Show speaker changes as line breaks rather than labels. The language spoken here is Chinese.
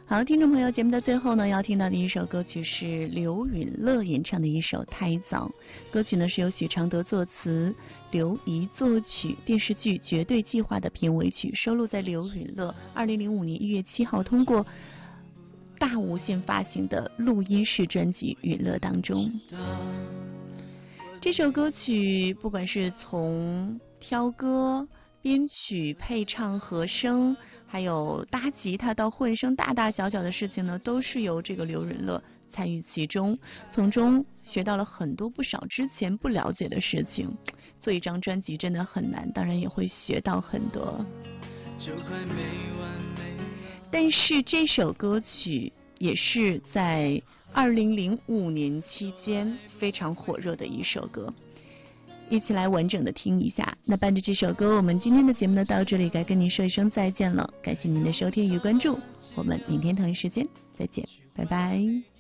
好，听众朋友，节目的最后呢，要听到的一首歌曲是刘允乐演唱的一首《太早》。歌曲呢是由许常德作词，刘怡作曲，电视剧《绝对计划》的片尾曲，收录在刘允乐2005年1月7号通过大无线发行的录音室专辑《允乐》当中。这首歌曲不管是从挑歌、编曲、配唱、和声，还有搭吉他到混声，大大小小的事情呢，都是由这个刘允乐参与其中，从中学到了很多不少之前不了解的事情。做一张专辑真的很难，当然也会学到很多。但是这首歌曲也是在2005年期间非常火热的一首歌，一起来完整的听一下。那伴着这首歌，我们今天的节目呢到这里该跟您说一声再见了，感谢您的收听与关注，我们明天同一时间再见，拜拜。